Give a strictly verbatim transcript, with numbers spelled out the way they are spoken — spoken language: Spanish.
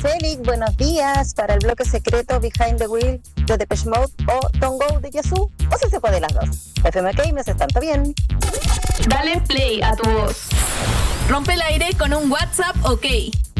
Félix, buenos días. Para el bloque secreto Behind the Wheel de Depeche Mode o Don't Go de Yazoo, o si se puede las dos. F M K, me haces tanto bien. Dale play a tu voz. Rompe el aire con un WhatsApp OK.